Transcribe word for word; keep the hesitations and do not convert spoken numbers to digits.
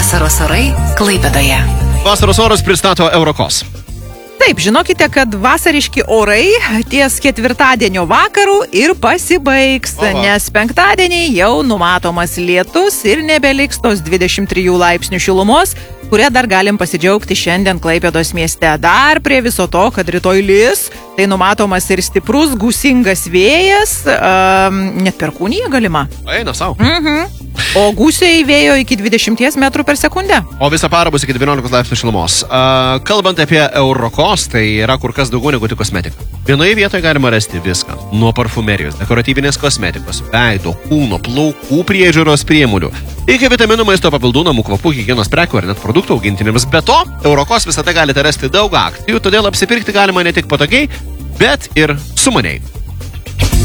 Vasaros orai Klaipėdoje. Vasaros oras pristato Eurokos. Taip, žinokite, kad vasariški orai ties ketvirtadienio vakarų ir pasibaigs, Oho. nes penktadienį jau numatomas lietus ir nebeliks tos dvidešimt trijų laipsnių šilumos, kurie dar galim pasidžiaugti šiandien Klaipėdos mieste. Dar prie viso to, kad rytoj lis, tai numatomas ir stiprus gūsingas vėjas, um, net perkūnija galima. Eina savo. Mhm. O gūsiai vėjo iki dvidešimt metrų per sekundę. O visą parą bus iki devyniolikos laipsnių šilumos. Uh, kalbant apie Eurokos, tai yra kur kas daugiau negu tik kosmetika. Vienoje vietoje galima rasti viską. Nuo parfumerijos, dekoratyvinės kosmetikos, veido, kūno, plaukų priežiūros priemonių, iki vitaminų, maisto papildų, namų kvapų, higienos prekių ar net produktų augintiniams. Be to, Eurokos visada galite rasti daug akcijų, todėl apsipirkti galima ne tik patogiai, bet ir sumaniai.